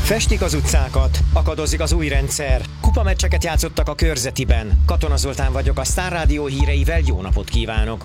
Festik az utcákat, akadozik az új rendszer. Kupameccseket játszottak a Körzetiben. Katona Zoltán vagyok, a Sztár Rádió híreivel jó napot kívánok!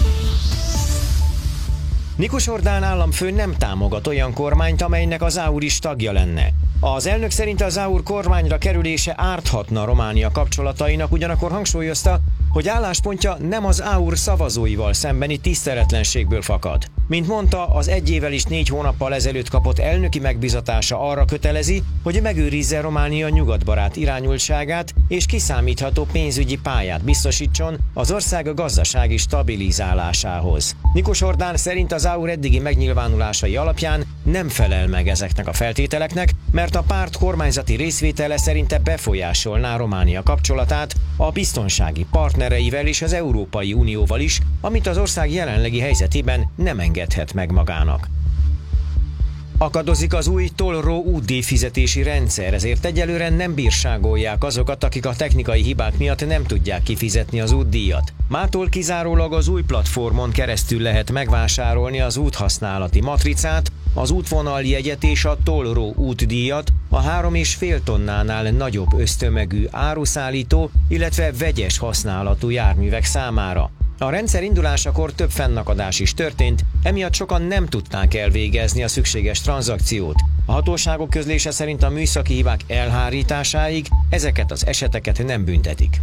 Nikos Orbán államfő nem támogat olyan kormányt, amelynek az AUR is tagja lenne. Az elnök szerint az AUR kormányra kerülése árthatna Románia kapcsolatainak, ugyanakkor hangsúlyozta, hogy álláspontja nem az AUR szavazóival szembeni tiszteletlenségből fakad. Mint mondta, az 1 évvel és 4 hónappal ezelőtt kapott elnöki megbizatása arra kötelezi, hogy megőrizze Románia nyugatbarát irányultságát és kiszámítható pénzügyi pályát biztosítson az ország gazdasági stabilizálásához. Nikos Orbán szerint az AUR eddigi megnyilvánulásai alapján nem felel meg ezeknek a feltételeknek, mert a párt kormányzati részvétele szerinte befolyásolná Románia kapcsolatát a biztonsági partnereivel és az Európai Unióval is, amit az ország jelenlegi helyzetében nem engedhet meg magának. Akadozik az új tollró útdíj fizetési rendszer, ezért egyelőre nem bírságolják azokat, akik a technikai hibák miatt nem tudják kifizetni az útdíjat. Mától kizárólag az új platformon keresztül lehet megvásárolni az úthasználati matricát, az útvonaljegyet és a tollró útdíjat a 3,5 tonnánál nagyobb össztömegű áruszállító, illetve vegyes használatú járművek számára. A rendszer indulásakor több fennakadás is történt, emiatt sokan nem tudták elvégezni a szükséges tranzakciót. A hatóságok közlése szerint a műszaki hibák elhárításáig ezeket az eseteket nem büntetik.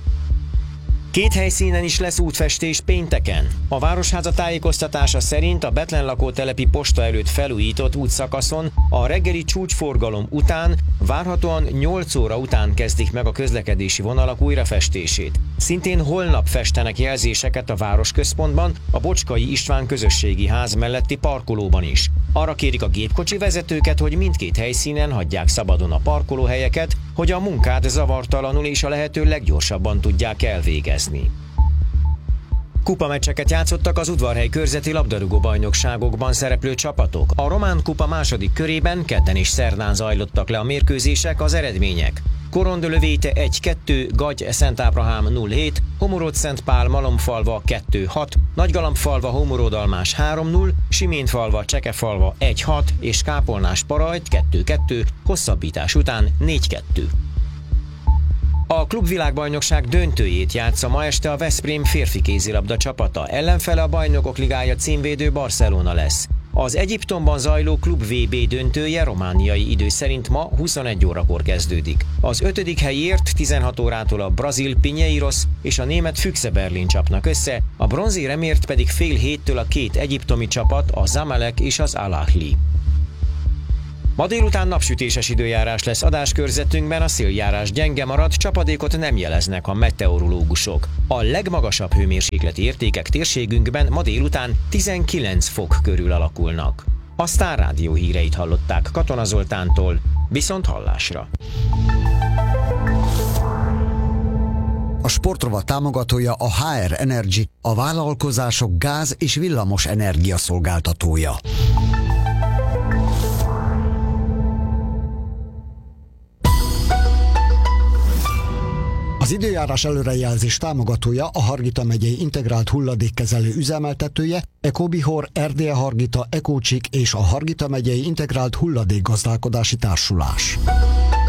2 helyszínen is lesz útfestés pénteken. A Városháza tájékoztatása szerint a Bethlen lakótelepi posta előtt felújított útszakaszon a reggeli csúcsforgalom után várhatóan 8 óra után kezdik meg a közlekedési vonalak újrafestését. Szintén holnap festenek jelzéseket a városközpontban, a Bocskai István közösségi ház melletti parkolóban is. Arra kérik a gépkocsi vezetőket, hogy mindkét helyszínen hagyják szabadon a parkolóhelyeket, hogy a munkát zavartalanul és a lehető leggyorsabban tudják elvégezni. Kupameccseket játszottak az Udvarhely körzeti labdarúgó-bajnokságokban szereplő csapatok. A Román Kupa második körében kedden és szerdán zajlottak le a mérkőzések, az eredmények. Korondölövéte 1-2, Gagy Szent Ábrahám 0-7, Homorod-Szentpál Malomfalva 2-6, Nagygalambfalva Homorodalmás 3-0, Siménfalva Csekefalva 1-6 és Kápolnás-Parajt 2-2, hosszabbítás után 4-2. A klubvilágbajnokság döntőjét játsza ma este a Veszprém férfi kézilabda csapata, ellenfele a Bajnokok Ligája címvédő Barcelona lesz. Az Egyiptomban zajló klub VB döntője romániai idő szerint ma 21 órakor kezdődik. Az 5. helyért 16 órától a brazil Pinheiros és a német Füchse Berlin csapnak össze, a bronzéremért pedig fél héttől a 2 egyiptomi csapat, a Zamalek és az Al Ahly. Ma délután napsütéses időjárás lesz adáskörzetünkben, a széljárás gyenge marad, csapadékot nem jeleznek a meteorológusok. A legmagasabb hőmérsékleti értékek térségünkben ma délután 19 fok körül alakulnak. A Sztár Rádió híreit hallották Katona Zoltántól, viszont hallásra. A sportrovat támogatója a HR Energy, a vállalkozások gáz- és villamos energia szolgáltatója. Az időjárás előrejelzés támogatója a Hargita megyei integrált hulladékkezelő üzemeltetője, Ecobihor, Erdélye Hargita, Ecócsik és a Hargita megyei integrált hulladékgazdálkodási társulás.